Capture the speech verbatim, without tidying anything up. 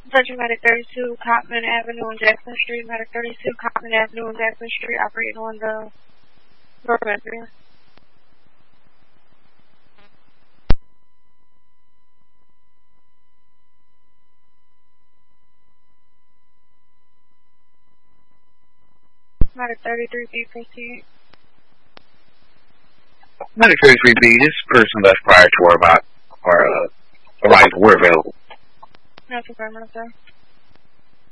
Attention Medic thirty-two, Cotman Avenue and Jackson Street. Medic thirty-two, Cotman Avenue and Jackson Street, operating on the North Metro. Medic thirty-three B, proceed. Medic thirty-three B, this person left prior to our about, or, uh, arrival, we're available. That's affirmative, sir.